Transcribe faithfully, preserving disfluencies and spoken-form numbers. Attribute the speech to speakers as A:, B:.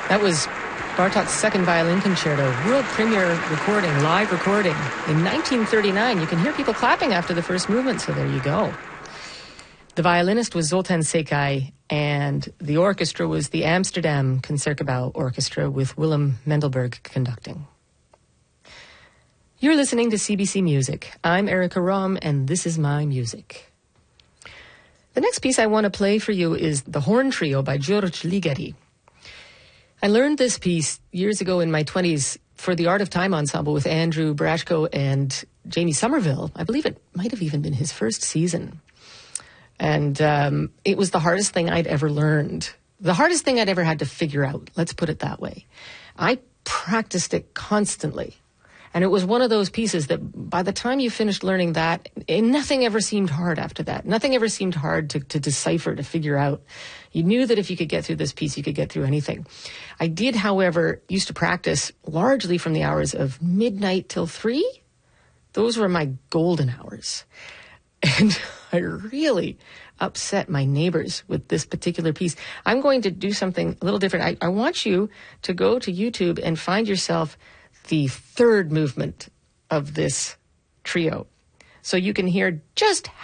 A: That was Bartok's second violin concerto, world premiere recording, live recording in nineteen thirty-nine. You can hear people clapping after the first movement, so there you go. The violinist was Zoltan Sekai, and the orchestra was the Amsterdam Concertgebouw Orchestra with Willem Mendelberg conducting. You're listening to C B C Music. I'm Erica Rom, and this is my music. The next piece I want to play for you is The Horn Trio by George Ligeti. I learned this piece years ago in my twenties for the Art of Time Ensemble with Andrew Brashko and Jamie Somerville. I believe it might have even been his first season. And um, it was the hardest thing I'd ever learned. The hardest thing I'd ever had to figure out. Let's put it that way. I practiced it constantly. And it was one of those pieces that by the time you finished learning that, it, nothing ever seemed hard after that. Nothing ever seemed hard to, to decipher, to figure out. You knew that if you could get through this piece, you could get through anything. I did, however, used to practice largely from the hours of midnight till three. Those were my golden hours. And I really upset my neighbors with this particular piece. I'm going to do something a little different. I, I want you to go to YouTube and find yourself the third movement of this trio, so you can hear just